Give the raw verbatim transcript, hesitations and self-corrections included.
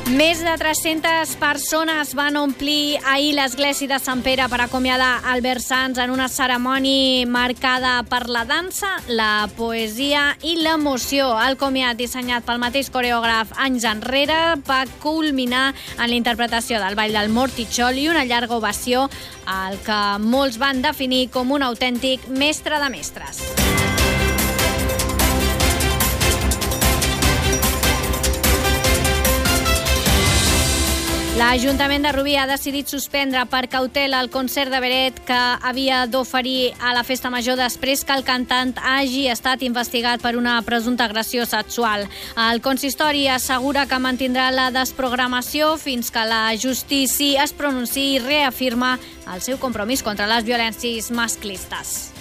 Més de tres-centes persones van omplir ahir l'església de Sant Pere per acomiadar Albert Sans en una cerimònia marcada per la dansa, la poesia i l'emoció. El comiat, dissenyat pel mateix coreògraf anys enrere, va culminar en la interpretació del ball del Mortitxol i una llarga ovació, el que molts van definir com un autèntic mestre de mestres. L'Ajuntament de Rubí ha decidit suspendre per cautela el concert de Beret que havia d'oferir a la Festa Major després que el cantant hagi estat investigat per una presumpta agressió sexual. El consistori assegura que mantindrà la desprogramació fins que la justícia es pronunciï i reafirma el seu compromís contra les violències masclistes.